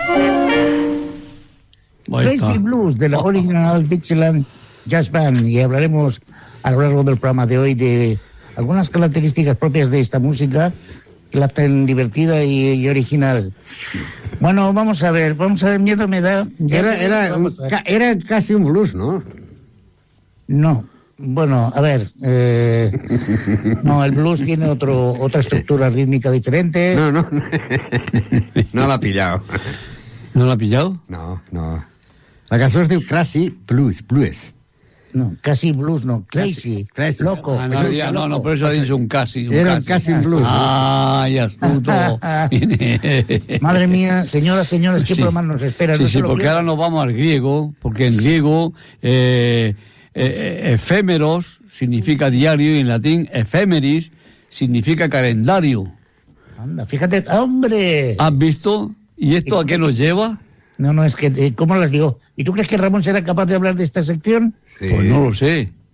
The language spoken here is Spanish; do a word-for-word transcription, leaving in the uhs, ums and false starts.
Crazy Blues de la Original Dixieland Jazz Band, y hablaremos a lo largo del programa de hoy de algunas características propias de esta música que la hacen divertida y, y original. Bueno, vamos a ver, vamos a ver, miedo me da. Era, era, un, era casi un blues, ¿no? No, bueno, a ver, eh, no, el blues tiene otro, otra estructura rítmica diferente. No, no, no l'ha pillado. ¿No l'ha pillado? No, no. La cançó es diu Crazy Blues, Blues. No, casi blues, no, crazy, crazy. loco. Ah, no, ya, no, no, pero eso ha dicho un casi. Un Era casi. casi un blues. Ah, ya estuvo. Madre mía, señoras, señores, ¿qué Sí. programas nos esperan? Sí, No sí, se lo porque pierdan. ahora nos vamos al griego, porque en griego eh, eh, efémeros significa diario y en latín efemeris significa calendario. Anda, fíjate, ¡hombre! ¿Has visto? ¿Y esto a qué nos lleva? No, no, es que, eh, ¿cómo las digo? ¿Y tú crees que Ramón será capaz de hablar de esta sección? Sí. Pues no lo sé.